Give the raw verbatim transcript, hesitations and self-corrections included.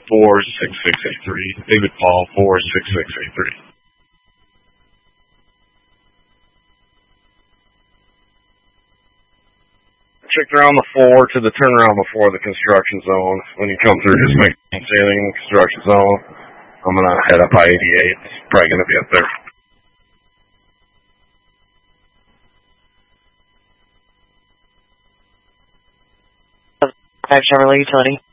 four six six eight three. David Paul, four six six eight three. Check around the four to the turnaround before the construction zone. When you come through, just make sailing construction zone. I'm going to head up I eighty-eight. It's probably going to be up there. five Chevrolet Utility.